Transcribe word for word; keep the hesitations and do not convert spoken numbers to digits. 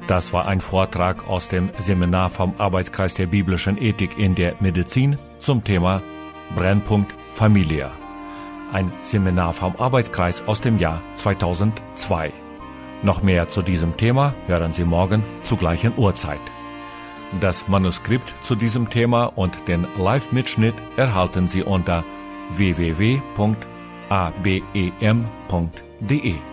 Das war ein Vortrag aus dem Seminar vom Arbeitskreis der biblischen Ethik in der Medizin zum Thema Brennpunkt Familie. Ein Seminar vom Arbeitskreis aus dem Jahr zweitausendzwei. Noch mehr zu diesem Thema hören Sie morgen zur gleichen Uhrzeit. Das Manuskript zu diesem Thema und den Live-Mitschnitt erhalten Sie unter w w w punkt a b e m punkt d e.